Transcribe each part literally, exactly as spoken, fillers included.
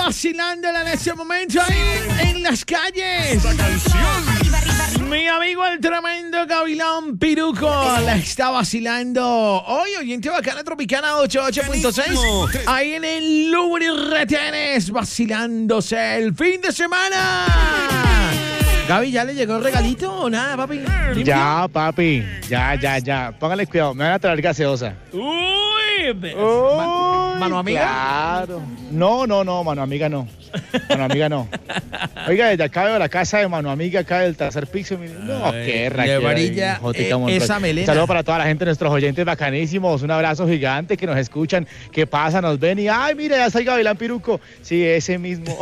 vacilándola en este momento ahí en las calles. Mi amigo el tremendo Gavilán Piruco la está vacilando. Hoy, oyente bacana Tropicana ochenta y ocho punto seis. Ahí en el Lubri Retenes, vacilándose el fin de semana. Gaby, ¿ya le llegó el regalito o nada, papi? Ya, papi. Ya, ya, ya. Póngale cuidado. Me van a traer gaseosa. Uy, Uy, Man, ¿mano amiga? Claro. No, no, no, mano amiga no. Mano amiga no. Oiga, desde acá veo la casa de mano amiga acá del tercer piso. No, Ay, qué de raquera. varilla, eh, esa melena. Saludos para toda la gente, nuestros oyentes bacanísimos. Un abrazo gigante que nos escuchan, que pasa, nos ven y ¡ay, mira, ya está el Gavilán Piruco! Sí, ese mismo.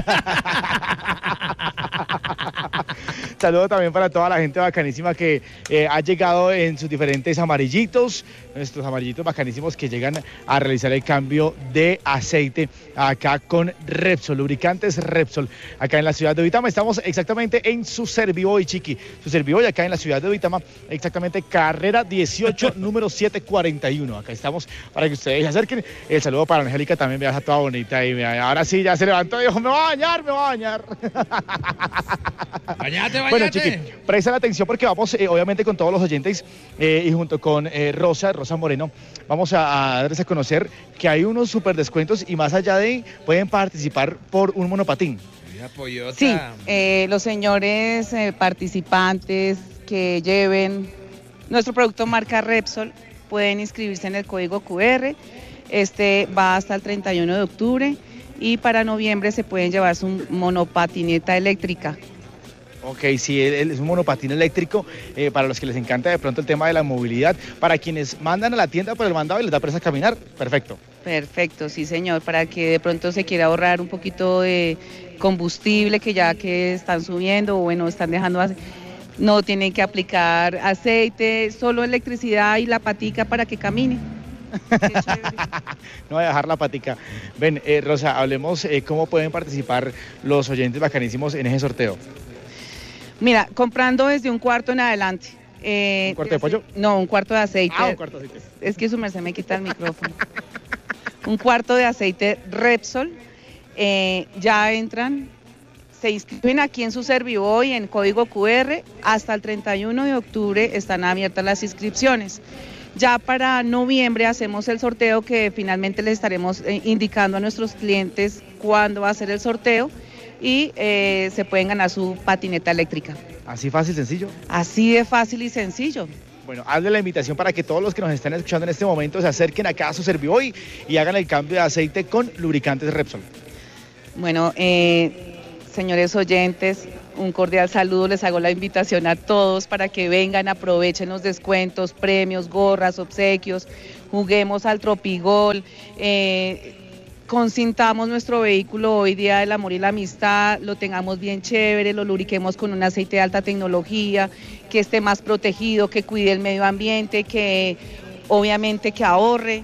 Saludos también para toda la gente bacanísima que eh, ha llegado en sus diferentes amarillitos, nuestros amarillitos bacanísimos que llegan a realizar el cambio de aceite acá con Repsol, lubricantes Repsol, acá en la ciudad de Uitama. Estamos exactamente en su Serviboy, Chiqui, su Serviboy acá en la ciudad de Uitama, exactamente carrera dieciocho, número setecientos cuarenta y uno. Acá estamos para que ustedes se acerquen. El saludo para Angélica también, me deja toda bonita y me, ahora sí ya se levantó y dijo, me voy a bañar, me voy a bañar. Bañate, bañate. Bueno, Chiqui, presta la atención porque vamos, eh, obviamente, con todos los oyentes eh, y junto con eh, Rosa, Rosa Moreno, vamos a, a darles a conocer que hay unos super descuentos y más allá de, pueden participar por un monopatín. Sí, eh, los señores eh, participantes que lleven nuestro producto marca Repsol pueden inscribirse en el código cu erre. Este va hasta el treinta y uno de octubre y para noviembre se pueden llevar su monopatineta eléctrica. Ok, sí, es un monopatín eléctrico, eh, para los que les encanta de pronto el tema de la movilidad, para quienes mandan a la tienda por el mandado y les da presa caminar, perfecto. Perfecto, sí señor, para que de pronto se quiera ahorrar un poquito de combustible que ya que están subiendo o bueno, están dejando, no tienen que aplicar aceite, solo electricidad y la patica para que camine. No voy a dejar la patica. Ven, eh, Rosa, hablemos eh, cómo pueden participar los oyentes bacanísimos en ese sorteo. Mira, comprando desde un cuarto en adelante. Eh, ¿Un cuarto de pollo? No, un cuarto de aceite. Ah, un cuarto de aceite. Es que su merced me quita el micrófono. Un cuarto de aceite Repsol. Eh, ya entran, se inscriben aquí en su Serviboy en código cu erre. Hasta el treinta y uno de octubre están abiertas las inscripciones. Ya para noviembre hacemos el sorteo que finalmente les estaremos eh, indicando a nuestros clientes cuándo va a ser el sorteo. Y eh, se pueden ganar su patineta eléctrica. ¿Así fácil, sencillo? Así de fácil y sencillo. Bueno, hazle la invitación para que todos los que nos están escuchando en este momento se acerquen acá a su Serviboy y hagan el cambio de aceite con lubricantes Repsol. Bueno, eh, señores oyentes, un cordial saludo, les hago la invitación a todos para que vengan, aprovechen los descuentos, premios, gorras, obsequios, juguemos al Tropigol, eh, consintamos nuestro vehículo hoy día del amor y la amistad, lo tengamos bien chévere, lo lubriquemos con un aceite de alta tecnología, que esté más protegido, que cuide el medio ambiente, que obviamente que ahorre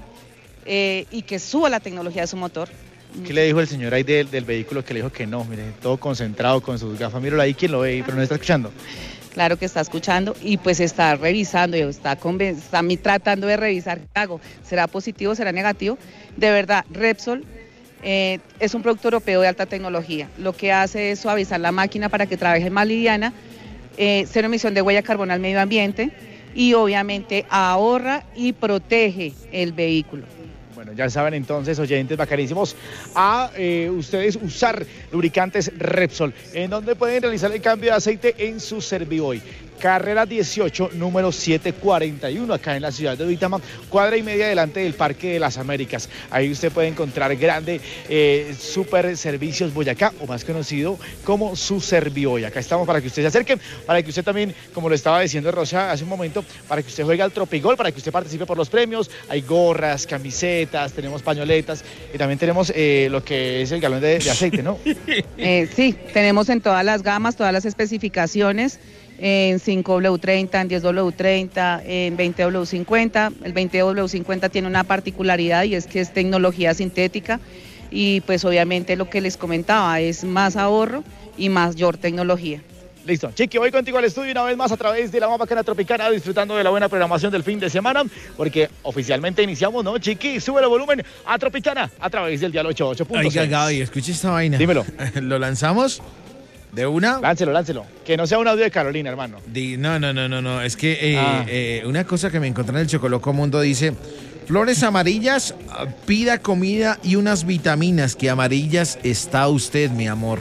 eh, y que suba la tecnología de su motor. ¿Qué le dijo el señor ahí del, del vehículo que le dijo que no? Mire, todo concentrado con sus gafas, míralo ahí, ¿quién lo ve? Pero no está escuchando. Claro que está escuchando y pues está revisando, y está, conven- está a mí tratando de revisar qué hago. ¿Será positivo, será negativo? De verdad, Repsol eh, es un producto europeo de alta tecnología. Lo que hace es suavizar la máquina para que trabaje más liviana, eh, cero emisión de huella de carbono al medio ambiente y obviamente ahorra y protege el vehículo. Bueno, ya saben entonces, oyentes bacanísimos, a eh, ustedes usar lubricantes Repsol, en donde pueden realizar el cambio de aceite en su Serviboy. Carrera dieciocho, número setecientos cuarenta y uno, acá en la ciudad de Uitama, cuadra y media delante del Parque de las Américas. Ahí usted puede encontrar grande eh, Super Servicios Boyacá, o más conocido como su Serviboy. Acá estamos para que usted se acerque, para que usted también, como lo estaba diciendo Rosa hace un momento, para que usted juegue al Tropigol, para que usted participe por los premios. Hay gorras, camisetas, tenemos pañoletas y también tenemos eh, lo que es el galón de, de aceite, ¿no? Eh, sí, tenemos en todas las gamas, todas las especificaciones, en cinco doble u treinta, en diez doble u treinta, en veinte doble u cincuenta. El veinte doble u cincuenta tiene una particularidad y es que es tecnología sintética y pues obviamente lo que les comentaba es más ahorro y mayor tecnología. Listo. Chiqui, voy contigo al estudio una vez más a través de la más bacana tropicana, disfrutando de la buena programación del fin de semana, porque oficialmente iniciamos, ¿no? Chiqui, sube el volumen a Tropicana a través del dial ochenta y ocho punto seis. Oiga, Gaby, escuche esta vaina. Dímelo. ¿Lo lanzamos? ¿De una? Láncelo, láncelo. Que no sea un audio de Carolina, hermano. Di- no, no, no, no, no. Es que eh, Ah. eh, una cosa que me encontré en el Chocoloco Mundo dice: flores amarillas, ah, pida comida y unas vitaminas, que amarillas está usted, mi amor.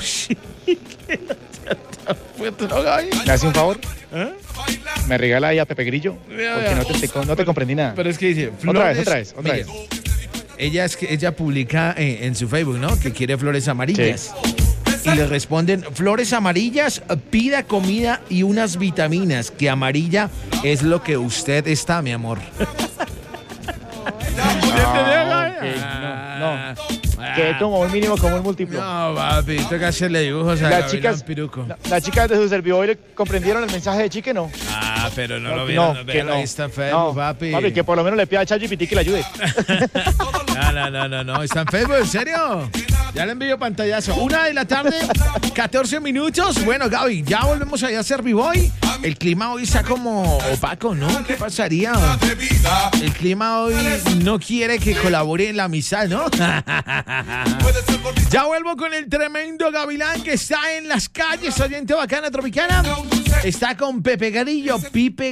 ¿Me hace un favor? ¿Eh? ¿Me regala ahí a Pepe Grillo? Vea, Porque vea. no te, te- no te comprendí nada. Pero es que dice, Otra flores. vez, otra vez, otra Mire, vez. Ella, es que, ella publica eh, en su Facebook, ¿no? Que quiere flores amarillas. Y le responden: flores amarillas, pida comida y unas vitaminas, que amarilla es lo que usted está, mi amor. Ah, ok, no, no. Que como un mínimo, como un múltiplo. No, papi, toca hacerle dibujos a Las Gavilán chicas, Piruco. la- las chicas de su servidor le comprendieron el mensaje de Chique, ¿no? Ah, pero no lo vieron, no, que véalo, no. ahí está en Facebook, No, papi. papi, que por lo menos le pida a ChatGPT que le ayude. No, no, no, no, no, está en Facebook, ¿en serio? Ya le envío pantallazo. Una de la tarde, catorce minutos. Bueno, Gaby, ya volvemos allá a Serviboy. El clima hoy está como opaco, ¿no? ¿Qué pasaría? El clima hoy no quiere que colabore en la amistad, ¿no? Ya vuelvo con el tremendo Gavilán que está en las calles, oyente bacana tropicana. Está con Pepe Grillo, Pipe